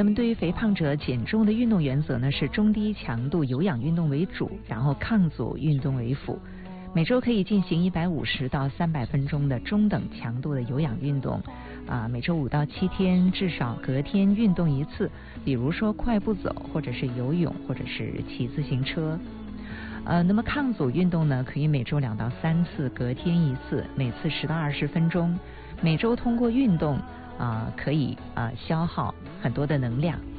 那么对于肥胖者减重的运动原则呢，是中低强度有氧运动为主，然后抗阻运动为辅。每周可以进行150到300分钟的中等强度的有氧运动，每周5到7天，至少隔天运动一次，比如说快步走，或者是游泳，或者是骑自行车。那么抗阻运动呢，可以每周2到3次，隔天一次，每次10到20分钟。每周通过运动可以消耗很多的能量，